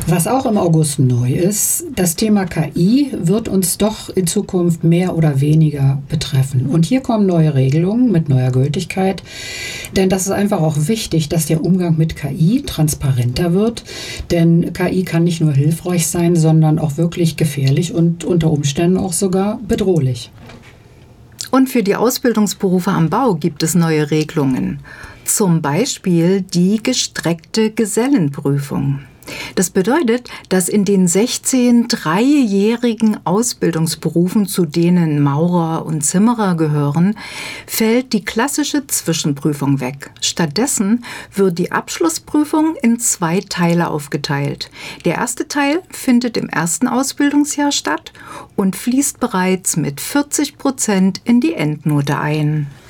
Was auch im August neu ist, das Thema KI wird uns doch in Zukunft mehr oder weniger betreffen. Und hier kommen neue Regelungen mit neuer Gültigkeit, denn das ist einfach auch wichtig, dass der Umgang mit KI transparenter wird, denn KI kann nicht nur hilfreich sein, sondern auch wirklich gefährlich und unter Umständen auch sogar bedrohlich. Und für die Ausbildungsberufe am Bau gibt es neue Regelungen. Zum Beispiel die gestreckte Gesellenprüfung. Das bedeutet, dass in den 16 dreijährigen Ausbildungsberufen, zu denen Maurer und Zimmerer gehören, fällt die klassische Zwischenprüfung weg. Stattdessen wird die Abschlussprüfung in 2 Teile aufgeteilt. Der erste Teil findet im ersten Ausbildungsjahr statt und fließt bereits mit 40% in die Endnote ein.